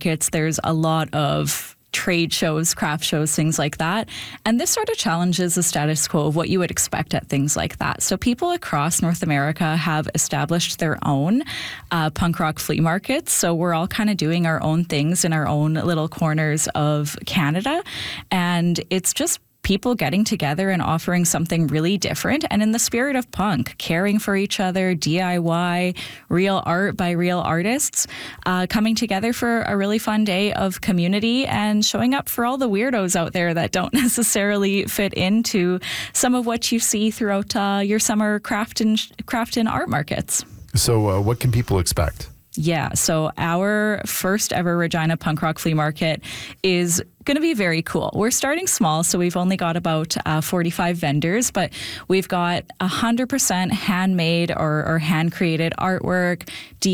markets, there's a lot of trade shows, craft shows, things like that. And this sort of challenges the status quo of what you would expect at things like that. So people across North America have established their own punk rock flea markets. So we're all kind of doing our own things in our own little corners of Canada. And it's just people getting together and offering something really different. And in the spirit of punk, caring for each other, DIY, real art by real artists, coming together for a really fun day of community and showing up for all the weirdos out there that don't necessarily fit into some of what you see throughout your summer craft and art markets. So what can people expect? Yeah, so our first ever Regina Punk Rock Flea Market is going to be very cool. We're starting small, so we've only got about 45 vendors, but we've got 100% handmade or hand-created artwork,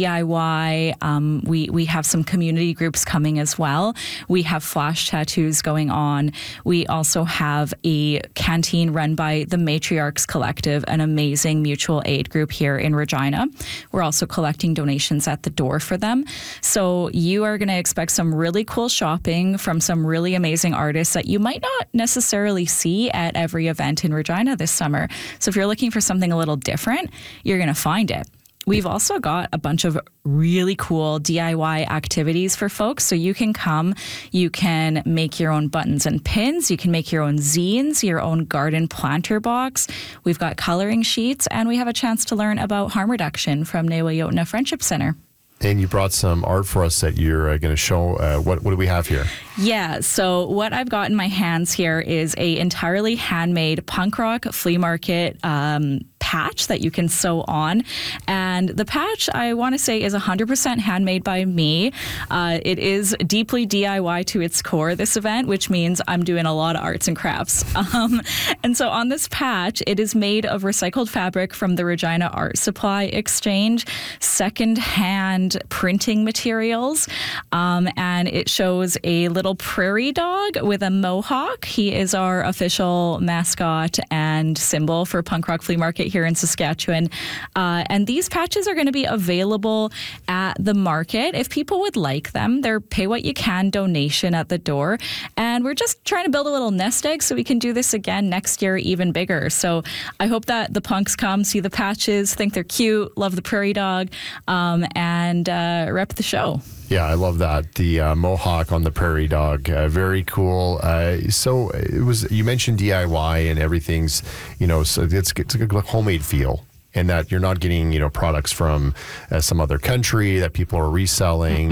DIY. We have some community groups coming as well. We have flash tattoos going on. We also have a canteen run by the Matriarchs Collective, an amazing mutual aid group here in Regina. We're also collecting donations at the door for them. So you are going to expect some really cool shopping from some really amazing artists that you might not necessarily see at every event in Regina this summer. So if you're looking for something a little different, you're going to find it. We've also got a bunch of really cool DIY activities for folks. So you can come, you can make your own buttons and pins, you can make your own zines, your own garden planter box. We've got coloring sheets, and we have a chance to learn about harm reduction from Nehwayotna Friendship Center. And you brought some art for us that you're going to show. What do we have here? Yeah, so what I've got in my hands here is a entirely handmade punk rock flea market patch that you can sew on. And the patch, I want to say, is 100% handmade by me. It is deeply DIY to its core, this event, which means I'm doing a lot of arts and crafts. And so on this patch, it is made of recycled fabric from the Regina Art Supply Exchange, second-hand printing materials, and it shows a little prairie dog with a mohawk. He is our official mascot and symbol for Punk Rock Flea Market here in Saskatchewan. And these patches are going to be available at the market. If people would like them, they're pay what you can donation at the door. And we're just trying to build a little nest egg so we can do this again next year even bigger. So I hope that the punks come, see the patches, think they're cute, love the prairie dog, and rep the show. Yeah, I love that. The mohawk on the prairie dog. Very cool. So it was, you mentioned DIY and everything's, so it's a homemade feel. And that you're not getting, products from some other country that people are reselling.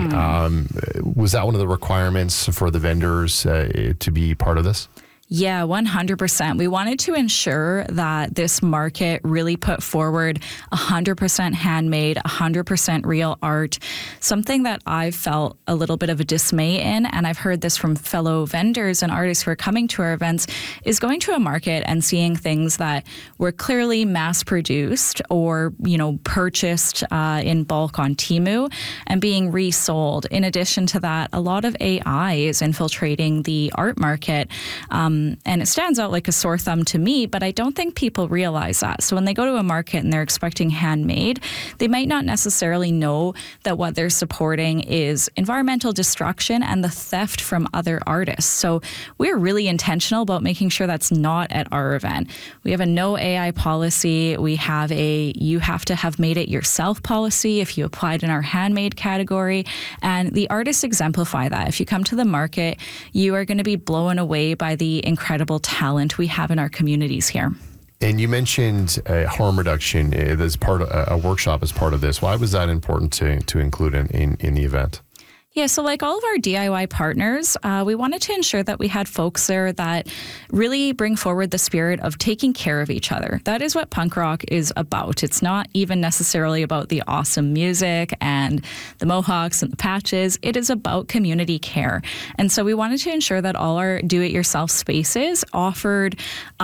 Was that one of the requirements for the vendors to be part of this? Yeah, 100%. We wanted to ensure that this market really put forward 100% handmade, 100% real art, something that I've felt a little bit of a dismay in, and I've heard this from fellow vendors and artists who are coming to our events, is going to a market and seeing things that were clearly mass-produced or, purchased in bulk on Temu and being resold. In addition to that, a lot of AI is infiltrating the art market. And it stands out like a sore thumb to me, but I don't think people realize that. So when they go to a market and they're expecting handmade, they might not necessarily know that what they're supporting is environmental destruction and the theft from other artists. So we're really intentional about making sure that's not at our event. We have a no AI policy. We have a you have to have made it yourself policy if you applied in our handmade category. And the artists exemplify that. If you come to the market, you are going to be blown away by the incredible talent we have in our communities here. And you mentioned harm reduction as part of a workshop as part of this. Why was that important to include in the event? Yeah, so like all of our DIY partners, we wanted to ensure that we had folks there that really bring forward the spirit of taking care of each other. That is what punk rock is about. It's not even necessarily about the awesome music and the mohawks and the patches. It is about community care. And so we wanted to ensure that all our do-it-yourself spaces offered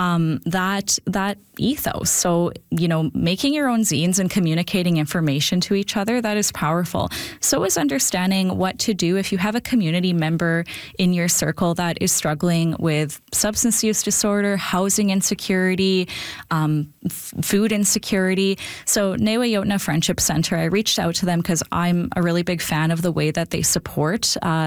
that ethos. So, making your own zines and communicating information to each other, that is powerful. So is understanding what to do if you have a community member in your circle that is struggling with substance use disorder, housing insecurity, food insecurity. So Nehwayotna Friendship Center, I reached out to them because I'm a really big fan of the way that they support